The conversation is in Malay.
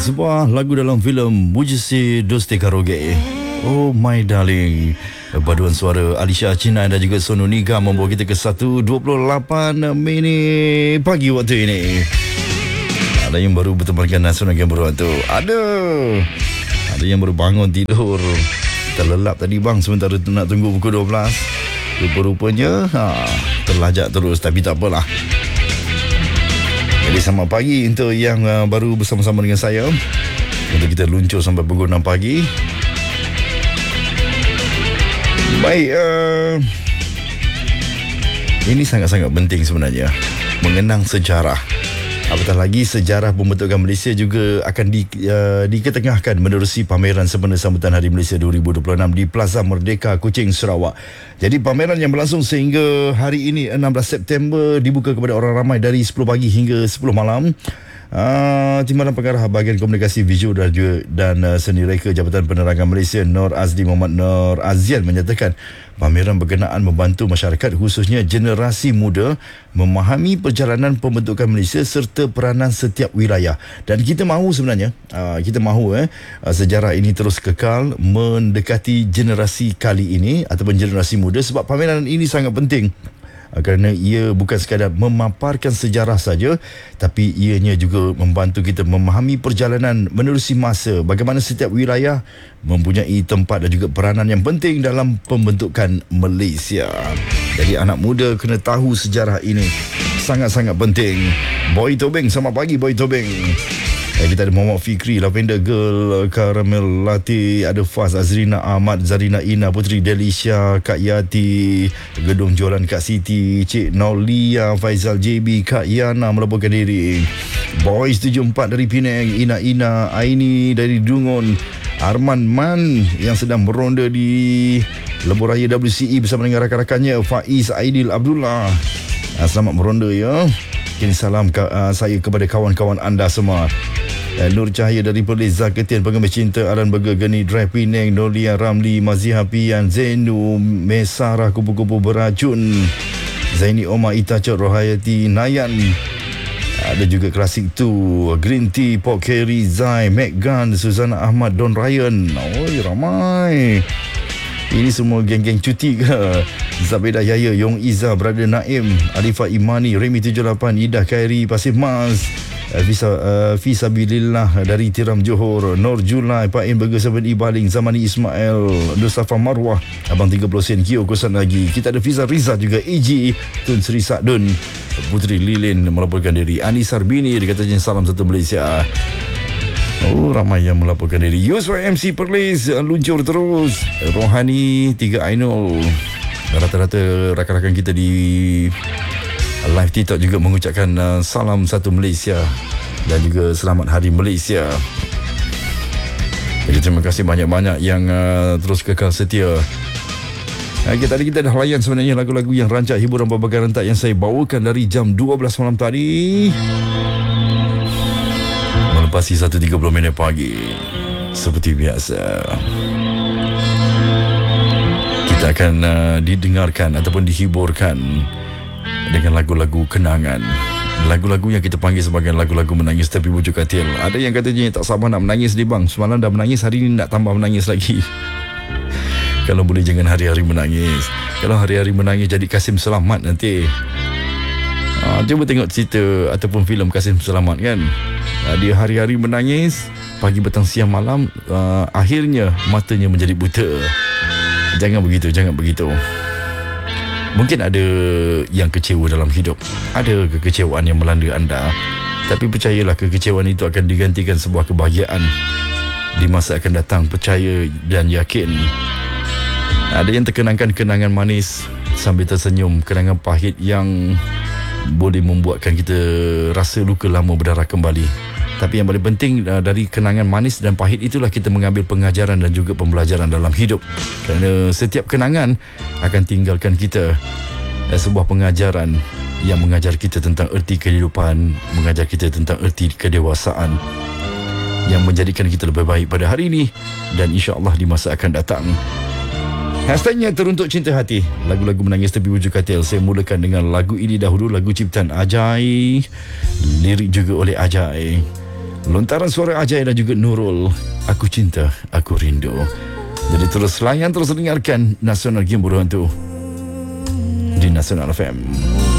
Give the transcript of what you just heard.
Sebuah lagu dalam filem Mujisi Dosti Karoge. Oh my darling. Paduan suara Alisha Cina dan juga Sonu Niga membawa kita ke 1.28 minit pagi waktu ini. Ada yang baru bertemankan nasional yang baru tu. Ada yang baru bangun tidur. Terlelap tadi bang, sementara nak tunggu pukul 12. Rupa-rupanya terlajak terus, tapi tak apalah. Jadi selamat pagi untuk yang baru bersama-sama dengan saya, untuk kita luncur sampai pukul 6 pagi. Baik, ini sangat-sangat penting sebenarnya, mengenang sejarah. Apatah lagi sejarah pembentukan Malaysia juga akan diketengahkan menerusi pameran sempena sambutan Hari Malaysia 2026 di Plaza Merdeka, Kuching, Sarawak. Jadi pameran yang berlangsung sehingga hari ini 16 September dibuka kepada orang ramai dari 10 pagi hingga 10 malam. Timbalan Pengarah Bahagian Komunikasi Visual dan Seni Reka Jabatan Penerangan Malaysia Nur Azli Muhammad Nur Azian menyatakan pameran berkenaan membantu masyarakat khususnya generasi muda memahami perjalanan pembentukan Malaysia serta peranan setiap wilayah. Dan kita mahu sebenarnya sejarah ini terus kekal mendekati generasi kali ini ataupun generasi muda, sebab pameran ini sangat penting. Kerana ia bukan sekadar memaparkan sejarah saja, tapi ianya juga membantu kita memahami perjalanan menerusi masa, bagaimana setiap wilayah mempunyai tempat dan juga peranan yang penting dalam pembentukan Malaysia. Jadi anak muda kena tahu sejarah ini, sangat-sangat penting. Boy Tobeng, selamat pagi Boy Tobeng. Kita ada Muhammad Fikri, Lavender Girl, Karamel Lati, ada Faz, Azrina Ahmad, Zarina Ina, Putri Delisha, Kak Yati, Gedung Jualan Kak Siti, Cik Naulia, Faizal JB, Kak Yana melaporkan diri. Boys 74 dari Penang, Ina Aini dari Dungun, Arman Man yang sedang meronda di Lebuh Raya WCE bersama dengan rakan-rakannya, Faiz Aidil Abdullah. Selamat meronda ya. Kini salam saya kepada kawan-kawan anda semua. Nur Cahaya dari Perlis, Zaketian Pengemis Cinta, Aran Burger, Geni Drive Penang, Nolia Ramli, Maziha Pian, Zainu Mesarah, Kupu-Kupu Beracun, Zaini Omar, Itacot, Rohayati Nayan. Ada juga Klasik 2, Green Tea, Pok Kerry, Zai, Megan, Suzana Ahmad, Don Ryan. Oi, ramai. Ini semua geng-geng cuti ke? Zabeda Yaya, Yong Iza, Brother Naim, Arifah Imani, Remy 78, Ida Khairi, Pasir Mas, Fisabilillah dari Tiram Johor, Nur Julai, Pak In Burger 7 Baling, Zamani Ismail, Mustafa Marwah, Abang 30 sen, Kio Kosan lagi. Kita ada Fiza Riza juga, AG, Tun Sri Sadun, Putri Lilin melaporkan diri, Anis Sarbini, dia katanya salam satu Malaysia. Oh, ramai yang melaporkan diri. Yusuf MC Perlis, luncur terus. Rohani 3 Ainul. Rata-rata rakan-rakan kita di live TikTok juga mengucapkan salam satu Malaysia dan juga selamat Hari Malaysia. Jadi terima kasih banyak-banyak yang terus kekal setia. Tadi kita dah layan sebenarnya lagu-lagu yang rancak hiburan berbagai rentak yang saya bawakan dari jam 12 malam tadi, melepasi 1.30 minit pagi. Seperti biasa, kita akan didengarkan ataupun dihiburkan dengan lagu-lagu kenangan, lagu-lagu yang kita panggil sebagai lagu-lagu menangis tapi bujuk katil. Ada yang katanya tak sabar nak menangis ni bang, semalam dah menangis, hari ni nak tambah menangis lagi. Kalau boleh jangan hari-hari menangis. Kalau hari-hari menangis jadi Kasim Selamat nanti. Cuba tengok cerita ataupun filem Kasim Selamat kan. Dia hari-hari menangis, pagi, petang, siang, malam, akhirnya matanya menjadi buta. Jangan begitu. Mungkin ada yang kecewa dalam hidup, ada kekecewaan yang melanda anda, tapi percayalah kekecewaan itu akan digantikan sebuah kebahagiaan di masa akan datang. Percaya dan yakin. Ada yang terkenangkan kenangan manis sambil tersenyum, kenangan pahit yang boleh membuatkan kita rasa luka lama berdarah kembali. Tapi yang paling penting dari kenangan manis dan pahit itulah kita mengambil pengajaran dan juga pembelajaran dalam hidup. Kerana setiap kenangan akan tinggalkan kita sebuah pengajaran yang mengajar kita tentang erti kehidupan, mengajar kita tentang erti kedewasaan, yang menjadikan kita lebih baik pada hari ini dan insya-Allah di masa akan datang. Hashtagnya teruntuk cinta hati, lagu-lagu menangis tepi wujud katil. Saya mulakan dengan lagu ini dahulu, lagu ciptaan Ajai, lirik juga oleh Ajai. Lontaran suara Ajay dan juga Nurul, Aku Cinta, Aku Rindu. Jadi terus layan, terus dengarkan Nasional Game Buruhan tu di Nasional FM.